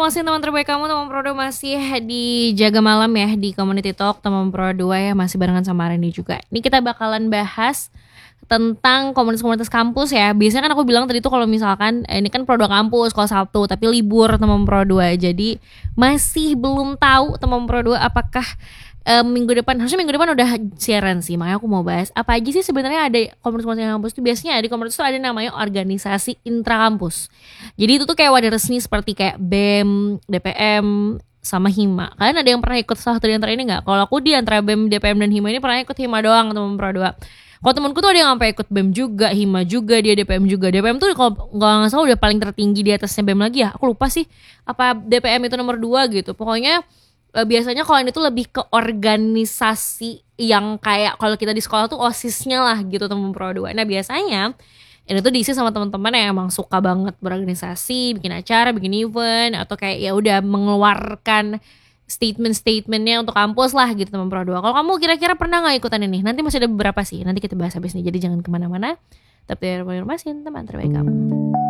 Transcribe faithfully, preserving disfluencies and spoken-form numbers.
masih teman terbaik kamu, teman Pro dua masih di Jaga Malam ya, di Community Talk teman Pro dua ya, masih barengan sama Randy juga. Ini kita bakalan bahas tentang komunitas-komunitas kampus ya. Biasanya kan aku bilang tadi tuh kalau misalkan eh, ini kan Pro dua kampus kalau Sabtu tapi libur teman Pro dua. Jadi masih belum tahu teman Pro dua apakah Uh, minggu depan, harusnya minggu depan udah siaran sih. Makanya aku mau bahas apa aja sih sebenarnya ada komunitas-komunitas kampus itu. Biasanya di komunitas itu ada namanya organisasi intrakampus. Jadi itu tuh kayak wadah resmi seperti kayak B E M, D P M, sama Hima. Kalian ada yang pernah ikut salah satu di antara ini gak? Kalau aku di antara B E M, D P M, dan Hima ini pernah ikut Hima doang teman Pro dua. Kalau temanku tuh ada yang sampai ikut B E M juga, Hima juga, dia D P M juga. D P M tuh kalau nggak salah udah paling tertinggi di atasnya B E M lagi ya. Aku lupa sih apa D P M itu nomor dua gitu. Pokoknya biasanya kalau ini tuh lebih ke organisasi yang kayak kalau kita di sekolah tuh osisnya lah gitu teman Pro dua. Nah biasanya ini tuh diisi sama teman-teman yang emang suka banget berorganisasi, bikin acara, bikin event, atau kayak ya udah mengeluarkan statement-statementnya untuk kampus lah gitu teman Pro dua. Kalau kamu kira-kira pernah nggak ikutan ini? Nanti masih ada beberapa sih. Nanti kita bahas habis ini. Jadi jangan kemana-mana. Tapi informasi teman terbaik kamu.